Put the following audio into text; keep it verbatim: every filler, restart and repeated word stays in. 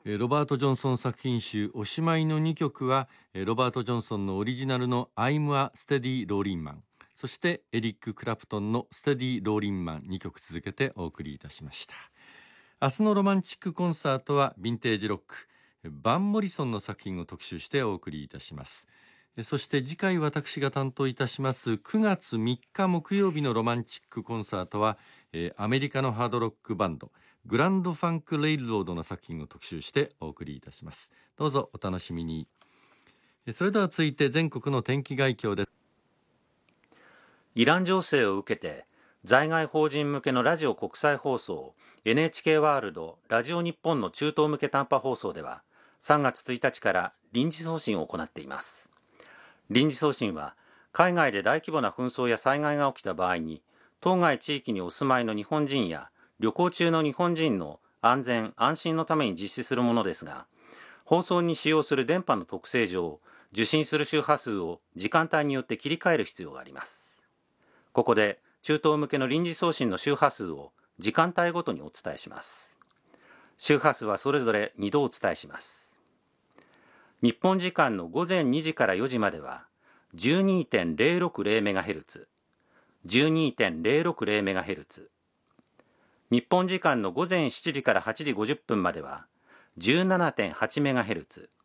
ロバート・ジョンソン作品集おしまいのにきょくはロバート・ジョンソンのオリジナルの I'm a Steady Rollin' Man、 そしてエリック・クラプトンの Steady Rollin' Man にきょく続けてお送りいたしました。明日のロマンチックコンサートはヴィンテージロックバン・モリソンの作品を特集してお送りいたします。そして次回私が担当いたしますくがつみっか木曜日のロマンチックコンサートはアメリカのハードロックバンドグランドファンクレイルロードの作品を特集してお送りいたします。どうぞお楽しみに。それでは続いて全国の天気概況です。 イラン情勢を受けて在外邦人向けのラジオ国際放送 エヌエイチケー ワールドラジオ日本の中東向け短波放送ではさんがつついたちから臨時送信を行っています。臨時送信は海外で大規模な紛争や災害が起きた場合に当該地域にお住まいの日本人や旅行中の日本人の安全安心のために実施するものですが、放送に使用する電波の特性上、受信する周波数を時間帯によって切り替える必要があります。ここで中東向けの臨時送信の周波数を時間帯ごとにお伝えします。周波数はそれぞれにどお伝えします。日本時間のごぜんにじからよじまでは じゅうにてんぜろろくぜろメガヘルツ、じゅうにてんぜろろくぜろメガヘルツ、日本時間のごぜんしちじからはちじごじゅっぷんまでは じゅうななてんはちメガヘルツ、